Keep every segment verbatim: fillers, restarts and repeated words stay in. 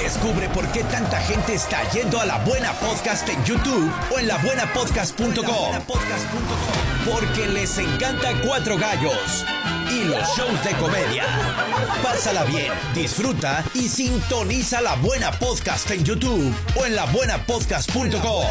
Descubre por qué tanta gente está yendo a La Buena Podcast en YouTube o en la buena podcast punto com. Porque les encanta Cuatro Gallos y los shows de comedia. Pásala bien, disfruta y sintoniza La Buena Podcast en YouTube o en la buena podcast punto com.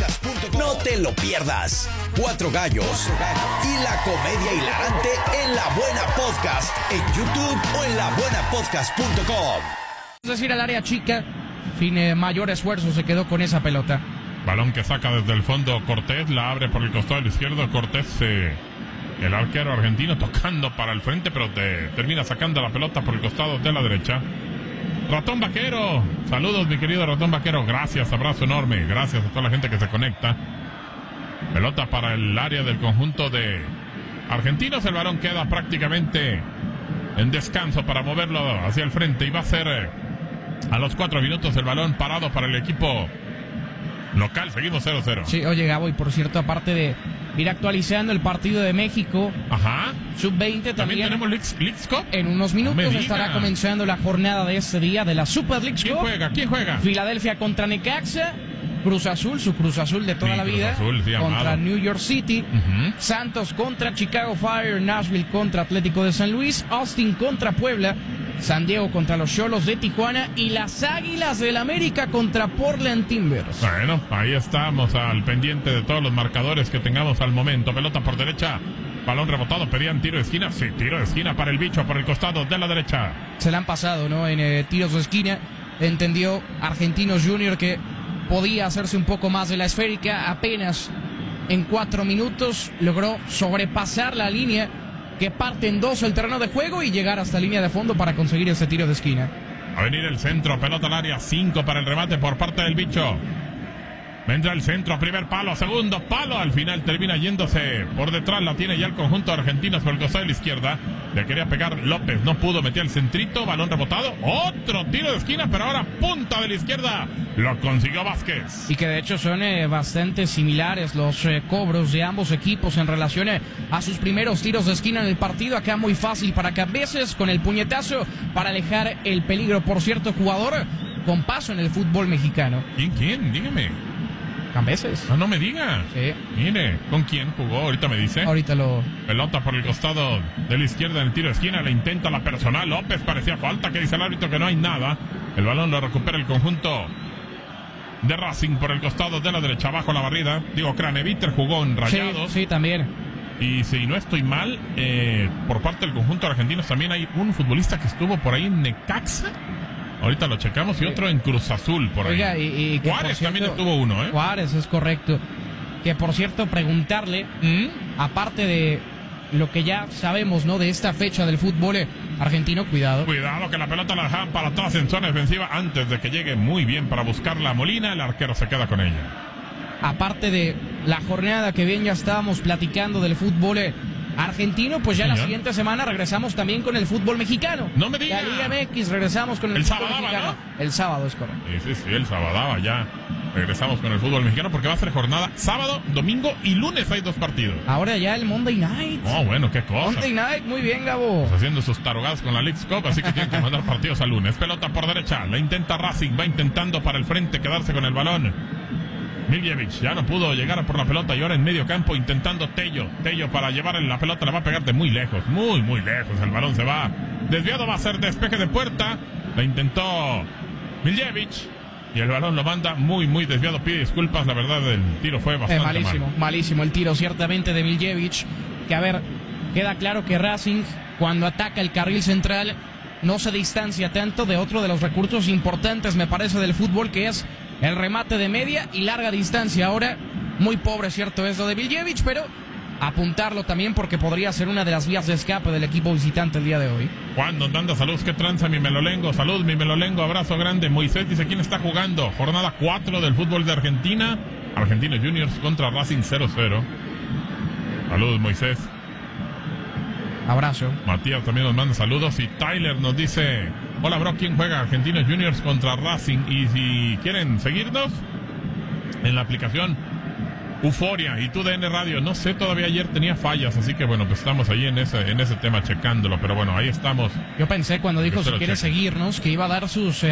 No te lo pierdas. Cuatro Gallos y la comedia hilarante en La Buena Podcast en YouTube o en la buena podcast punto com. Es decir, al área chica, sin eh, mayor esfuerzo, se quedó con esa pelota. Balón que saca desde el fondo Cortés, la abre por el costado izquierdo. Cortés, eh, el arquero argentino, tocando para el frente, pero te, termina sacando la pelota por el costado de la derecha. Ratón Vaquero, saludos mi querido Ratón Vaquero, gracias, abrazo enorme, gracias a toda la gente que se conecta. Pelota para el área del conjunto de argentinos, el balón queda prácticamente en descanso para moverlo hacia el frente y va a ser... Eh, a los cuatro minutos el balón parado para el equipo local. Seguimos cero cero. Sí, oye Gabo, y por cierto, aparte de ir actualizando el partido de México, ajá, sub veinte también, también tenemos Leagues, Leagues Cup. En unos minutos no estará comenzando la jornada de este día de la Super League Cup. ¿Quién juega? ¿Quién juega? Filadelfia contra Necaxa, Cruz Azul, su Cruz Azul de toda sí, la Cruz vida, Azul, sí, contra amado. New York City, uh-huh. Santos contra Chicago Fire, Nashville contra Atlético de San Luis, Austin contra Puebla, San Diego contra los Xolos de Tijuana y las Águilas del América contra Portland Timbers. Bueno, ahí estamos al pendiente de todos los marcadores que tengamos al momento. Pelota por derecha, balón rebotado, pedían tiro de esquina. Sí, tiro de esquina para el bicho por el costado de la derecha. Se la han pasado, ¿no? En eh, tiros de esquina. Entendió Argentinos Junior que podía hacerse un poco más de la esférica. Apenas en cuatro minutos logró sobrepasar la línea que parte en dos el terreno de juego y llegar hasta línea de fondo para conseguir ese tiro de esquina. A venir el centro, pelota al área, cinco para el remate por parte del bicho. Vendrá el centro, primer palo, segundo palo, al final termina yéndose por detrás, la tiene ya el conjunto argentino por el costado de la izquierda. Le quería pegar López, no pudo, metía el centrito, balón rebotado, otro tiro de esquina, pero ahora punta de la izquierda, lo consiguió Vázquez. Y que de hecho son eh, bastante similares los eh, cobros de ambos equipos en relación eh, a sus primeros tiros de esquina en el partido. Acá muy fácil para Cambeses con el puñetazo para alejar el peligro. Por cierto, jugador con paso en el fútbol mexicano. ¿Quién, quién? Dígame. Cambeses. No, no me diga. Sí. Mire, ¿con quién jugó? Ahorita me dice. Ahorita lo... Pelota por el costado de la izquierda en el tiro de esquina. Le intenta la personal. López parecía falta. Que dice el árbitro que no hay nada. El balón lo recupera el conjunto de Racing por el costado de la derecha. Abajo la barrida. Digo, Craneviter jugó en Rayados. Sí, sí, también. Y si no estoy mal, eh, por parte del conjunto argentino también hay un futbolista que estuvo por ahí en Necaxa. Ahorita lo checamos. Y otro en Cruz Azul por Oiga, ahí. Y, y que Juárez cierto, también estuvo uno, ¿eh? Juárez, es correcto. Que por cierto, preguntarle, ¿Mm? aparte de lo que ya sabemos, ¿no? De esta fecha del fútbol argentino, cuidado. Cuidado que la pelota la dejan para atrás en zona defensiva antes de que llegue muy bien para buscar la Molina. El arquero se queda con ella. Aparte de la jornada que bien ya estábamos platicando del fútbol argentino, pues ya Señor. La siguiente semana regresamos también con el fútbol mexicano. No me digas. La Liga M X regresamos con el, el fútbol sabadaba, mexicano. ¿no? El sábado es correcto. Sí, sí, sí, el sabadaba ya. Regresamos con el fútbol mexicano porque va a ser jornada sábado, domingo y lunes hay dos partidos. Ahora ya el Monday Night. Oh, bueno, qué cosa. Monday Night, muy bien, Gabo. Pues haciendo sus tarugadas con la Leagues Cup, así que tienen que mandar partidos al lunes. Pelota por derecha, la intenta Racing, va intentando para el frente quedarse con el balón. Miljevic ya no pudo llegar por la pelota y ahora en medio campo intentando Tello. Tello para llevar la pelota, la va a pegar de muy lejos, muy, muy lejos. El balón se va desviado, va a ser despeje de puerta. La intentó Miljevic y el balón lo manda muy, muy desviado. Pide disculpas, la verdad el tiro fue bastante eh, malísimo, mal. malísimo el tiro ciertamente de Miljevic. Que a ver, queda claro que Racing cuando ataca el carril central no se distancia tanto de otro de los recursos importantes, me parece, del fútbol, que es el remate de media y larga distancia. Ahora, muy pobre, cierto, es lo de Miljevic, pero apuntarlo también porque podría ser una de las vías de escape del equipo visitante el día de hoy. Juan nos manda saludos, que tranza mi melolengo, salud mi melolengo, abrazo grande. Moisés dice, ¿quién está jugando? Jornada cuatro del fútbol de Argentina, Argentinos Juniors contra Racing cero cero. Saludos, Moisés. Abrazo. Matías también nos manda saludos y Tyler nos dice, hola bro, ¿quién juega? Argentinos Juniors contra Racing. Y si quieren seguirnos en la aplicación Euforia y Tu D N Radio, no sé, todavía ayer tenía fallas, así que bueno, pues estamos ahí en ese, en ese tema checándolo, pero bueno, ahí estamos. Yo pensé cuando dijo si quiere cheque. seguirnos que iba a dar sus... Eh,